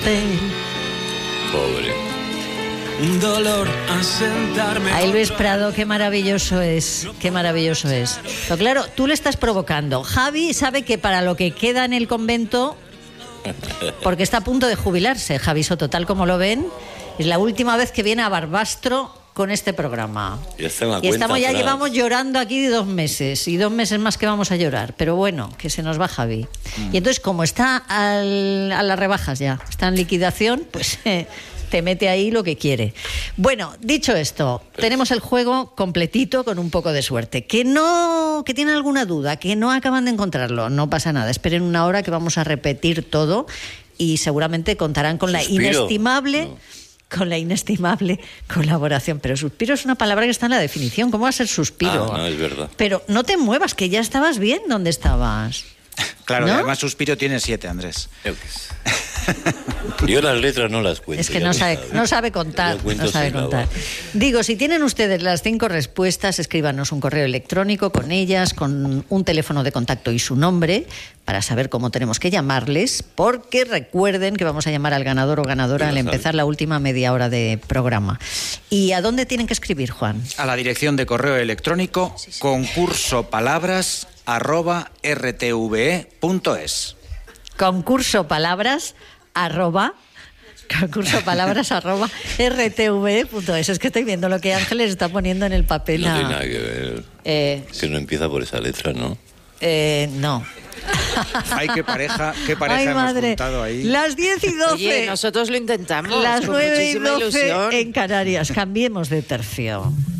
Pobre. Un dolor a sentarme. Ay, Luis Prado, qué maravilloso es. Qué maravilloso es. Pero claro, tú le estás provocando. Javi sabe que para lo que queda en el convento, porque está a punto de jubilarse, Javi Soto, tal como lo ven, es la última vez que viene a Barbastro con este programa. Ya está en la Y estamos ya, atrás. llevamos llorando aquí 2 meses, y 2 meses más que vamos a llorar. Pero bueno, que se nos va Javi. Y entonces, como está a las rebajas ya, está en liquidación, pues te mete ahí lo que quiere. Bueno, dicho esto, tenemos el juego completito con un poco de suerte. Que tienen alguna duda, que no acaban de encontrarlo, no pasa nada. Esperen una hora que vamos a repetir todo y seguramente contarán con la inestimable... No. Con la inestimable colaboración. Pero suspiro es una palabra que está en la definición. ¿Cómo va a ser suspiro? No, es verdad. Pero no te muevas, que ya estabas bien donde estabas. Claro, ¿no? y además suspiro tiene 7, Andrés. Yo qué sé. Yo las letras no las cuento. Es que ya no lo sabe, sabes. no sabe contar. Yo cuento No sabe sílabas. contar. Digo, si tienen ustedes las 5 respuestas, escríbanos un correo electrónico con ellas, con un teléfono de contacto y su nombre, para saber cómo tenemos que llamarles, porque recuerden que vamos a llamar al ganador o ganadora al empezar la última media hora de programa. ¿Y a dónde tienen que escribir, Juan? A la dirección de correo electrónico concursopalabras@rtve.es. concursopalabras@rtve.es. Es que estoy viendo lo que Ángeles está poniendo en el papel. No tiene nada que ver. Que no empieza por esa letra, ¿no? No. Ay, qué pareja Ay, hemos madre. juntado ahí. Las 10 y 12. Oye, nosotros lo intentamos. Las con 9 y muchísima 12 ilusión. en Canarias. Cambiemos de tercio.